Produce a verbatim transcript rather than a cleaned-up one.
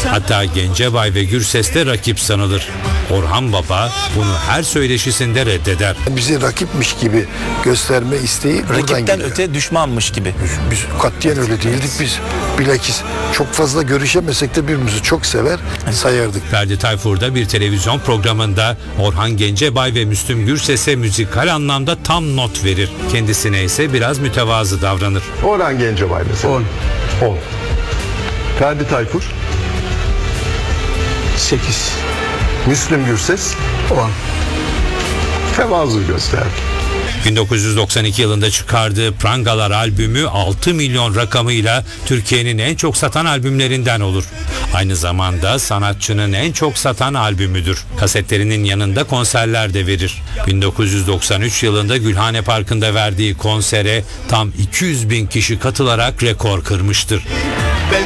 Hatta Gencebay ve Gürses de rakip sanılır. Orhan Baba bunu her söyleşisinde reddeder. Bizi rakipmiş gibi gösterme isteği buradan Rakipten geliyor. öte düşmanmış gibi. Biz katiyen öyle değildik biz. Bilakis çok fazla görüşemesek de birbirimizi çok sever sayardık. Ferdi Tayfur da bir televizyon programında Orhan Gencebay ve Müslüm Gürses'e müzikal anlamda tam not verir. Kendisine ise biraz mütevazı davranır. Orhan Gencebay mesela. on. on. Ferdi Tayfur. sekiz. Müslüm Gürses. on. Tevazu göster. bin dokuz yüz doksan iki yılında çıkardığı Prangalar albümü altı milyon rakamıyla Türkiye'nin en çok satan albümlerinden olur. Aynı zamanda sanatçının en çok satan albümüdür. Kasetlerinin yanında konserler de verir. bin dokuz yüz doksan üç yılında Gülhane Parkı'nda verdiği konsere tam iki yüz bin kişi katılarak rekor kırmıştır.